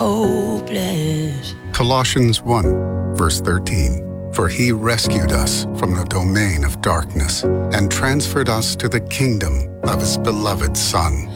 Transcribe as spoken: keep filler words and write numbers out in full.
hopeless. Colossians one, verse thirteen. For he rescued us from the domain of darkness and transferred us to the kingdom of his beloved Son,